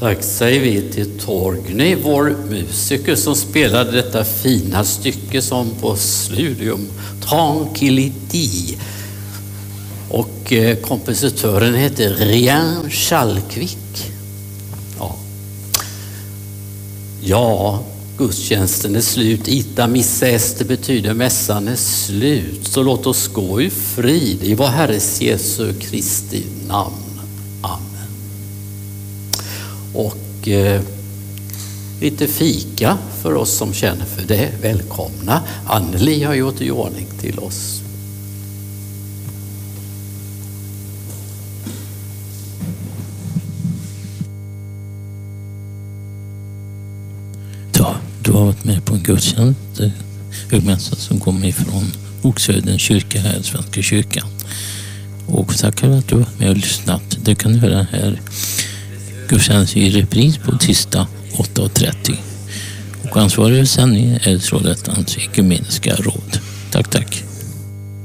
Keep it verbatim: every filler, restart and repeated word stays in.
Tack säger vi till Torgny, vår musiker som spelade detta fina stycke som på Sludium, Tranquillity. Och eh, kompositören heter Rien Schallqvik. Ja. ja, gudstjänsten är slut. Ita missa est betyder mässan är slut. Så låt oss gå i frid i vår Herres Jesu Kristi namn. Amen. Och eh, lite fika för oss som känner för det. Välkomna. Anneli har gjort i ordning till oss. Ja, du har varit med på en gudstjänst, högmässa som kommer ifrån Oxödens kyrka här i Svenska kyrkan. Och tack för att du var med och lyssnat. Du kan höra här gudstjänst i repris på tisdag åtta och trettio. Och ansvarig för sändningen är Trollhättans ekumeniska råd. Tack, tack.